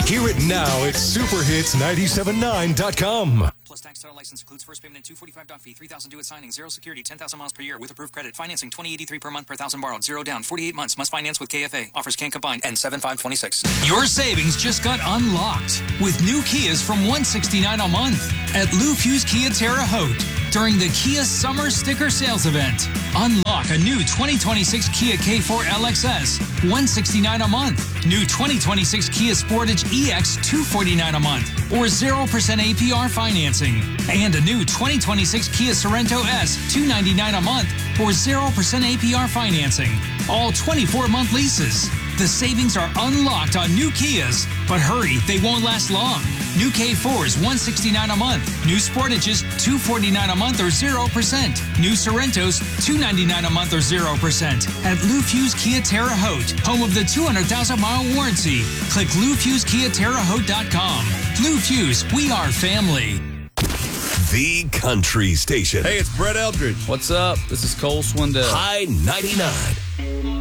Hear it now at superhits979.com. Plus tax title license includes first payment and $245 fee, $3,000 due at signing, 0 security, 10,000 miles per year with approved credit. Financing $20.83 per month per thousand borrowed, 0 down, 48 months. Must finance with KFA. Offers can combine. And 7526. Your savings just got unlocked with new Kias from $169 a month at Lou Fuse Kia Terre Haute during the Kia Summer Sticker Sales Event. Unlock a new 2026 Kia K4 LXS, $169 a month. New 2026 Kia Sportage EX, $249 a month, or 0% APR financing. And a new 2026 Kia Sorento S, $299 a month, or 0% APR financing. All 24-month leases. The savings are unlocked on new Kias, but hurry, they won't last long. New K4s, $169 a month. New Sportages, $249 a month or 0%. New Sorrentos, $299 a month or 0%. At Lou Fuse Kia Terre Haute, home of the 200,000-mile warranty. Click LouFuseKiaTerreHaute.com. Lou Fuse, we are family. The Country Station. Hey, it's Brett Eldridge. What's up? This is Cole Swindell. High 99.